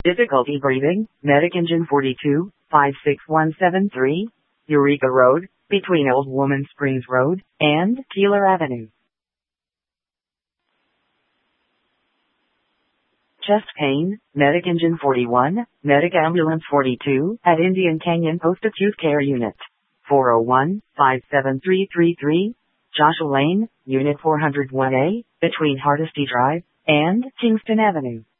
Difficulty breathing, Medic Engine 42, 56173, Eureka Road, between Old Woman Springs Road and Keeler Avenue. Chest pain, Medic Engine 41, Medic Ambulance 42, at Indian Canyon Post Acute Care Unit, 401-57333, Joshua Lane, Unit 401A, between Hardesty Drive and Kingston Avenue.